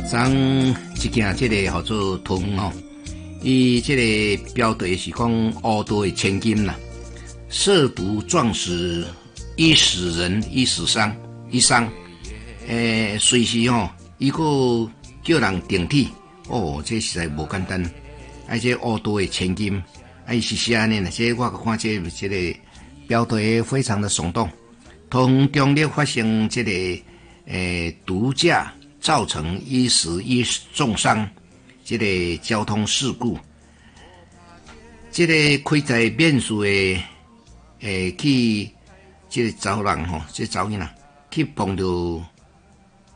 昨一件这个叫做桃园吼，伊这个标题是讲乌道的千金啦，涉毒撞死一死人一伤，随时吼，伊个叫人顶替，哦，这实在无简单。而且乌道的千金，伊是写安尼啦，这我看这个标题非常的耸动。桃园中立发生这个毒驾造成一死一重伤，这个交通事故，这个开在面试的去这个查人吼，这查囡仔去碰到